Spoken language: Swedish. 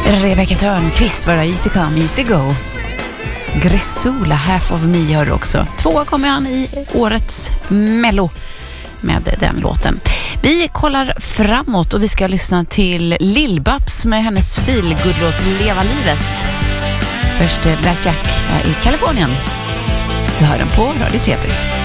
Rebecca Törnqvist var det. Easy come, easy go. Gresula, Half of Me hör också. 2 kommer han i årets Mello med den låten. Vi kollar framåt och vi ska lyssna till Lil Babs med hennes feel-good-låt Leva livet. Först Black Jack i Kalifornien. Du hör den på Radio 3.